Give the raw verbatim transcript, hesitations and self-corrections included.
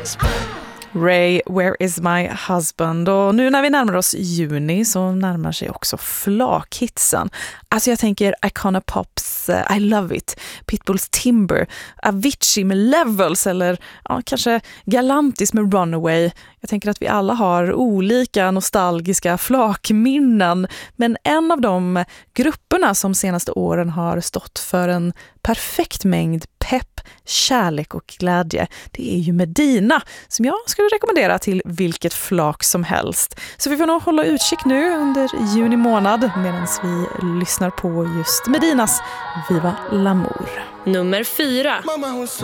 Ray, Where is my husband? Och nu när vi närmar oss juni så närmar sig också flakhitsen. Alltså jag tänker Icona Pops uh, I Love It, Pitbulls Timber, Avicii med Levels eller ja, kanske Galantis med Runaway. Jag tänker att vi alla har olika nostalgiska flakminnen, men en av de grupperna som senaste åren har stått för en perfekt mängd pepp, kärlek och glädje, det är ju Medina, som jag skulle rekommendera till vilket flak som helst. Så vi får nog hålla utkik nu under juni månad medan vi lyssnar på just Medinas Viva l'Amour. Nummer fyra.